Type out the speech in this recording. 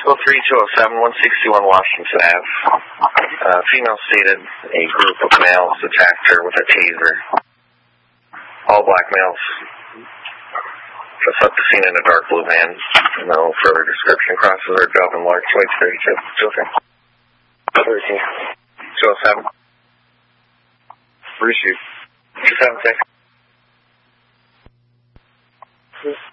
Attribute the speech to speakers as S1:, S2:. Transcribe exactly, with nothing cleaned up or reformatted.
S1: two oh three, two oh seven, one sixty-one Washington Avenue. Uh, female stated a group of males attacked her with a taser. All black males. Just left the scene in a dark blue van. No further description. Crosses are job in large weights thirty-two. thirteen. two oh seven. Reshoot. two seven six.